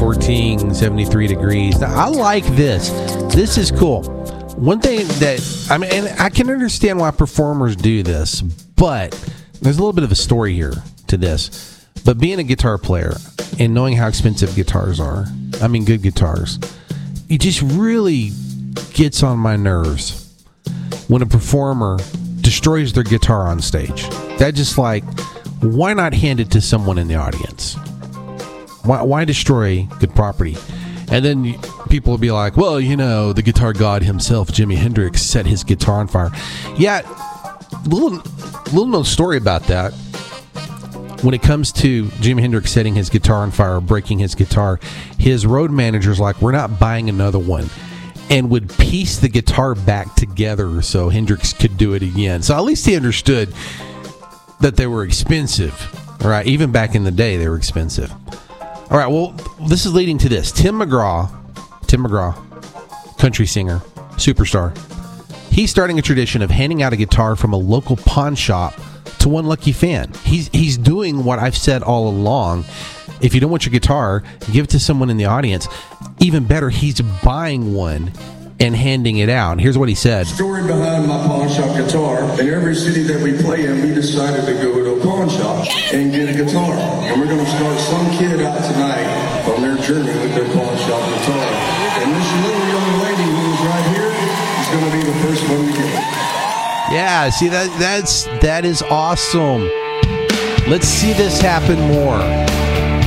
working 73 degrees. Now, I like this. This is cool. One thing that, and I can understand why performers do this, but there's a little bit of a story here to this. But being a guitar player and knowing how expensive guitars are, good guitars, it just really gets on my nerves when a performer destroys their guitar on stage. That just why not hand it to someone in the audience? Why destroy good property? And then people will be like, well, the guitar god himself, Jimi Hendrix, set his guitar on fire. Yeah, little known story about that. When it comes to Jimi Hendrix setting his guitar on fire or breaking his guitar, his road manager's like, we're not buying another one, and would piece the guitar back together so Hendrix could do it again. So at least he understood that they were expensive. All right, even back in the day, they were expensive. All right, well, this is leading to this. Tim McGraw, country singer, superstar. He's starting a tradition of handing out a guitar from a local pawn shop to one lucky fan. He's doing what I've said all along. If you don't want your guitar, give it to someone in the audience. Even better, he's buying one and handing it out. And here's what he said. Story behind my pawn shop guitar. In every city that we play in, we decided to go to a pawn shop and get a guitar. And we're going to start some kid out tonight on their journey with their pawn shop guitar. And this little young lady who is right here is going to be the first one to get it. Yeah, see, that is awesome. Let's see this happen more.